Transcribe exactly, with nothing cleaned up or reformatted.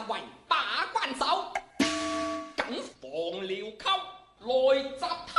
为把关手，跟放辽口来集。